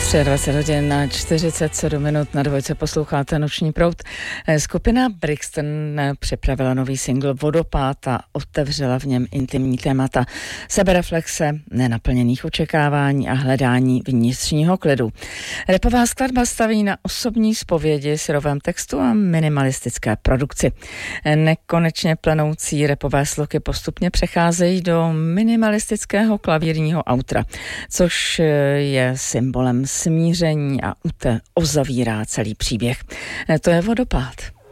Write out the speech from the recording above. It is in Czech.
23 hodin na 47 minut na Dvojce posloucháte Noční proud. Skupina Brixton připravila nový single Vodopád a otevřela v něm intimní témata sebereflexe, nenaplněných očekávání a hledání vnitřního klidu. Rapová skladba staví na osobní zpovědi, syrovém textu a minimalistické produkci. Nekonečně plenoucí rapové sloky postupně přecházejí do minimalistického klavírního outra, což je symbolem smíření a uzavírá celý příběh. To je Vodopád.